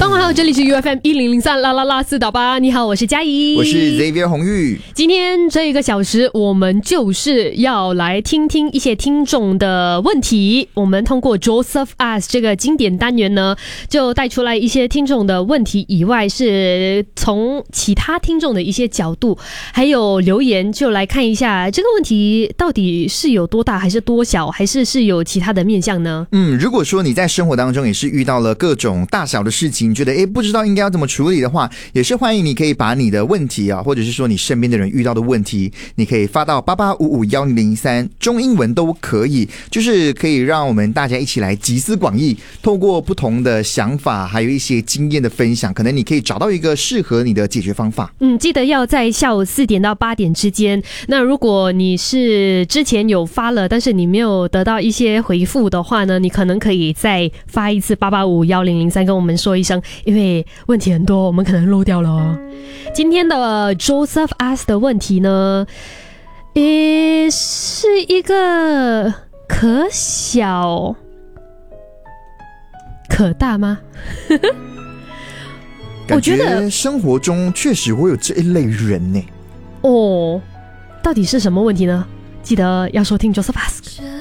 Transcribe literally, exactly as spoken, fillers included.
傍晚好，这里是 U F M 一零零三啦啦啦四到八。你好，我是嘉怡， 我是 Xavier 红玉。 今天这一个小时，我们就是要来听听一些听众的问题。我们通过 Joseph Ask 这个经典单元呢，就带出来一些听众的问题以外，是从其他听众的一些角度，还有留言，就来看一下这个问题到底是有多大，还是多小，还是是有其他的面向呢？ 嗯，如果说你在生活当中也是遇到了各种大小的事情，觉得诶不知道应该要怎么处理的话，也是欢迎你可以把你的问题啊，或者是说你身边的人遇到的问题，你可以发到八八五五一零零三，中英文都可以，就是可以让我们大家一起来集思广益，透过不同的想法，还有一些经验的分享，可能你可以找到一个适合你的解决方法。 嗯，记得要在下午四点到八点之间。那如果你是之前有发了，但是你没有得到一些回复的话呢，你可能可以再发一次八八五一零零三跟我们说一声，因为问题很多，我们可能漏掉了哦。今天的 Joseph Ask 的问题呢，诶，是一个可小可大吗？ 感觉生活中确实会有这一类人呢。 哦，到底是什么问题呢？记得要收听 Joseph Ask。